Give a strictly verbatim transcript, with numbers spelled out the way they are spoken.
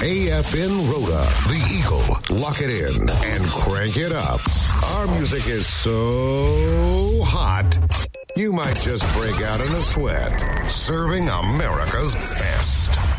A F N Rhoda, the Eagle. Lock it in and crank it up. Our music is so hot, you might just break out in a sweat. Serving America's best.